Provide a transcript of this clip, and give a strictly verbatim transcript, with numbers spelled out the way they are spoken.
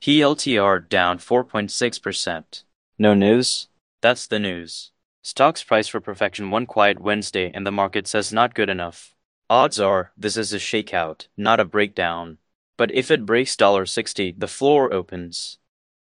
H L T R down four point six percent. No news? That's the news. Stocks price for perfection one quiet Wednesday and the market says not good enough. Odds are this is a shakeout, not a breakdown. But if it breaks sixty, the floor opens.